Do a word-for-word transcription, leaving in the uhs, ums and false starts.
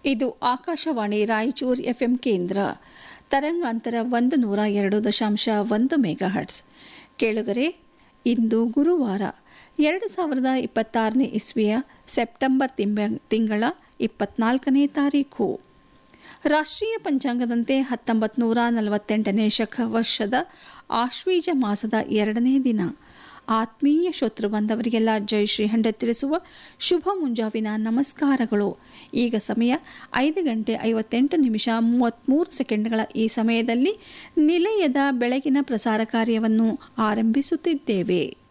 ಇದು ಆಕಾಶವಾಣಿ ರಾಯಚೂರು ಎಫ್ಎಂ ಕೇಂದ್ರ. ತರಂಗಾಂತರ ಒಂದು ನೂರ ಎರಡು ದಶಾಂಶ ಒಂದು ಮೆಗಾ ಹರ್ಟ್ಸ್. ಕೇಳುಗರೆ, ಇಂದು ಗುರುವಾರ ಎರಡು ಸಾವಿರದ ಇಪ್ಪತ್ತಾರನೇ ಇಸ್ವಿಯ ಸೆಪ್ಟೆಂಬರ್ ತಿಂಬ ತಿಂಗಳ ಇಪ್ಪತ್ನಾಲ್ಕನೇ ತಾರೀಖು. ರಾಷ್ಟ್ರೀಯ ಪಂಚಾಂಗದಂತೆ ಹತ್ತೊಂಬತ್ತು ನೂರ ನಲವತ್ತೆಂಟನೇ ಶಕ ವರ್ಷದ ಆಶ್ವೀಜ ಮಾಸದ ಎರಡನೇ ದಿನ. ಆತ್ಮೀಯ ಶ್ರೋತೃ ಬಂದವರಿಗೆಲ್ಲ ಜೈ ಶ್ರೀ ಹಂಡ ತಿಳಿಸುವ ಶುಭ ಮುಂಜಾವಿನ ನಮಸ್ಕಾರಗಳು. ಈಗ ಸಮಯ ಐದು ಗಂಟೆ ಐವತ್ತೆಂಟು ನಿಮಿಷ ಮೂವತ್ತ್ಮೂರು ಸೆಕೆಂಡ್ಗಳ ಈ ಸಮಯದಲ್ಲಿ ನಿಲಯದ ಬೆಳಗಿನ ಪ್ರಸಾರ ಕಾರ್ಯವನ್ನು ಆರಂಭಿಸುತ್ತಿದ್ದೇವೆ.